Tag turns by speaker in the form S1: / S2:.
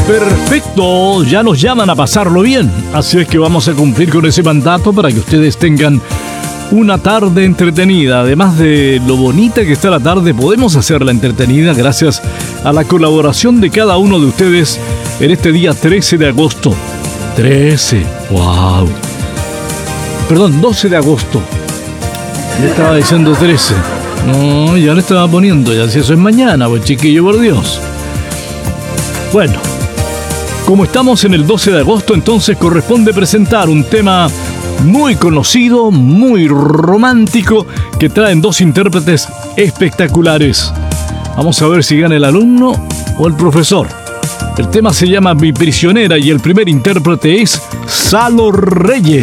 S1: Perfecto, ya nos llaman a pasarlo bien, así es que vamos a cumplir con ese mandato para que ustedes tengan una tarde entretenida. Además de lo bonita que está la tarde, podemos hacerla entretenida gracias a la colaboración de cada uno de ustedes en este día 13 de agosto. 13, wow. Perdón, 12 de agosto. Ya estaba diciendo 13. No, ya le estaba poniendo, ya si eso es mañana, pues chiquillo, por Dios. Bueno, como estamos en el 12 de agosto, entonces corresponde presentar un tema muy conocido, muy romántico, que traen dos intérpretes espectaculares. Vamos a ver si gana el alumno o el profesor. El tema se llama Mi Prisionera y el primer intérprete es Salo Reyes.